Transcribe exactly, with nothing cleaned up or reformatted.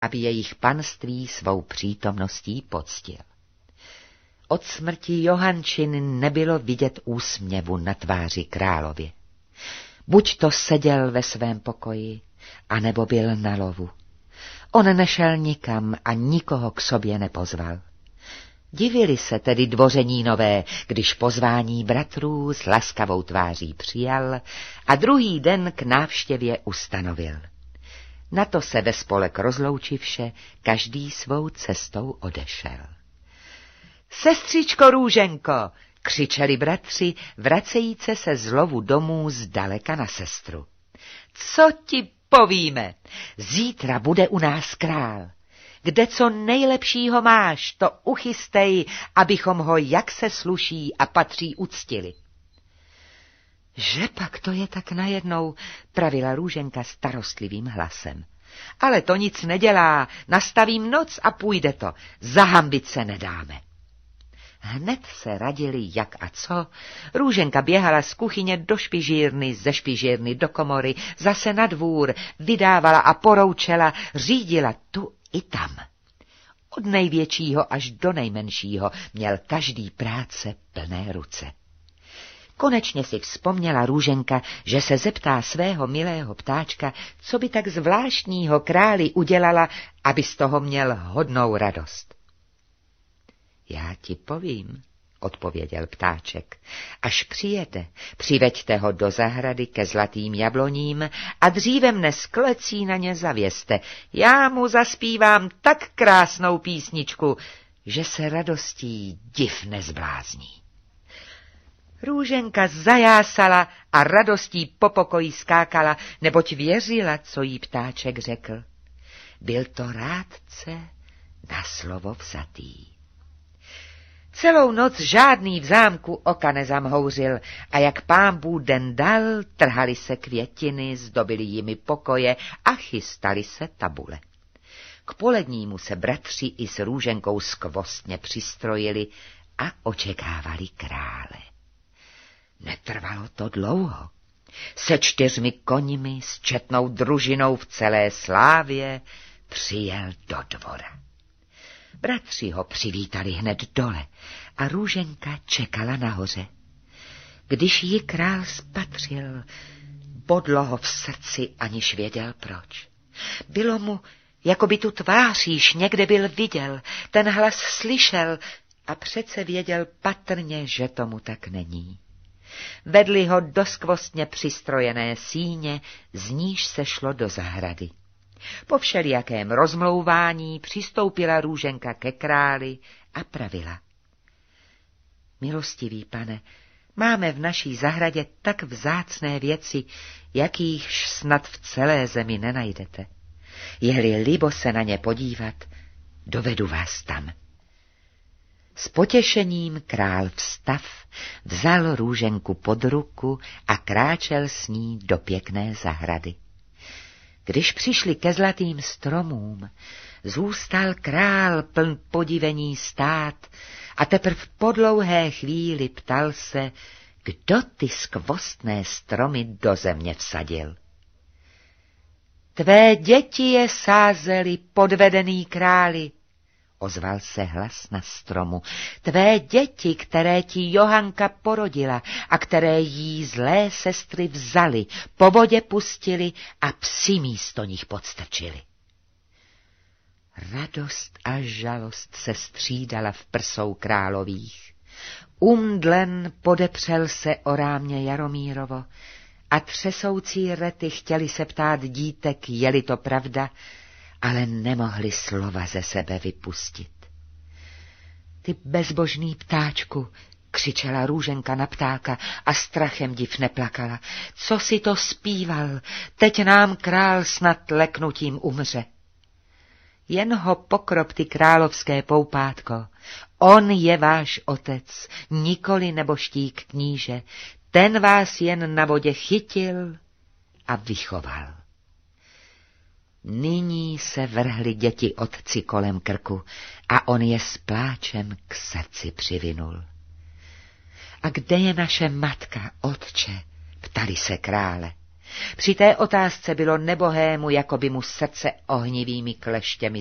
aby jejich panství svou přítomností poctil. Od smrti Johančiny nebylo vidět úsměvu na tváři králově. Buď to seděl ve svém pokoji, anebo byl na lovu. On nešel nikam a nikoho k sobě nepozval. Divili se tedy dvořenínové, když pozvání bratrů s laskavou tváří přijal a druhý den k návštěvě ustanovil. Na to se ve spolek rozloučivše každý svou cestou odešel. Sestřičko Růženko, křičeli bratři, vracejíce se z lovu domů zdaleka na sestru. Co ti povíme? Zítra bude u nás král. Kde co nejlepšího máš, to uchystej, abychom ho, jak se sluší a patří, uctili. Že pak to je tak najednou, pravila Růženka starostlivým hlasem. Ale to nic nedělá, nastavím noc a půjde to, zahambit se nedáme. Hned se radili jak a co. Růženka běhala z kuchyně do špižírny, ze špižírny do komory, zase na dvůr, vydávala a poroučela, řídila tu i tam. Od největšího až do nejmenšího měl každý práce plné ruce. Konečně si vzpomněla Růženka, že se zeptá svého milého ptáčka, co by tak zvláštního králi udělala, aby z toho měl hodnou radost. Já ti povím, odpověděl ptáček. Až přijede, přiveďte ho do zahrady ke zlatým jabloním a dříve mne z klecí na ně zavěste. Já mu zaspívám tak krásnou písničku, že se radostí div nezblázní. Růženka zajásala a radostí po pokoji skákala, neboť věřila, co jí ptáček řekl. Byl to rádce na slovo vzatý. Celou noc žádný v zámku oka nezamhouřil a jak pánbů den dal, trhali se květiny, zdobili jimi pokoje a chystali se tabule. K polednímu se bratři i s Růženkou skvostně přistrojili a očekávali krále. Netrvalo to dlouho. Se čtyřmi koňmi, s četnou družinou v celé slávě přijel do dvora. Bratři ho přivítali hned dole a Růženka čekala nahoře. Když ji král spatřil, bodlo ho v srdci, aniž věděl proč. Bylo mu, jako by tu tvář již někde byl viděl, ten hlas slyšel a přece věděl patrně, že tomu tak není. Vedli ho do skvostně přistrojené síně, z níž se šlo do zahrady. Po všelijakém rozmlouvání přistoupila Růženka ke králi a pravila. Milostivý pane, máme v naší zahradě tak vzácné věci, jakýchž snad v celé zemi nenajdete. Je-li libo se na ně podívat, dovedu vás tam. S potěšením král vstav, vzal Růženku pod ruku a kráčel s ní do pěkné zahrady. Když přišli ke zlatým stromům, zůstal král pln podivení stát a teprv po dlouhé chvíli ptal se, kdo ty skvostné stromy do země vsadil. Tvé děti je sázely, podvedený králi, ozval se hlas na stromu. Tvé děti, které ti Johanka porodila a které jí zlé sestry vzali, po vodě pustili a psi místo nich podstrčili. Radost a žalost se střídala v prsou králových. Umdlen podepřel se o rámě Jaromírovo a třesoucí rety chtěli se ptát dítek, je-li to pravda, ale nemohli slova ze sebe vypustit. Ty bezbožný ptáčku, křičela Růženka na ptáka a strachem div neplakala. Co si to zpíval? Teď nám král snad leknutím umře. Jen ho pokrop, ty královské poupátko. On je váš otec, nikoli neboštík kníže. Ten vás jen na vodě chytil a vychoval. Nyní se vrhly děti otci kolem krku a on je s pláčem k srdci přivinul. A kde je naše matka, otče? Ptali se krále. Při té otázce bylo nebohému, jako by mu srdce ohnivými kleštěmi